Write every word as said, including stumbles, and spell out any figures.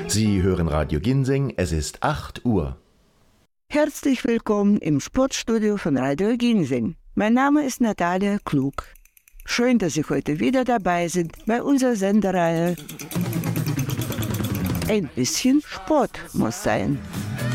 Sie hören Radio Ginseng, es ist acht Uhr. Herzlich willkommen im Sportstudio von Radio Ginseng. Mein Name ist Natalia Klug. Schön, dass Sie heute wieder dabei sind bei unserer Sendereihe Ein bisschen Sport muss sein.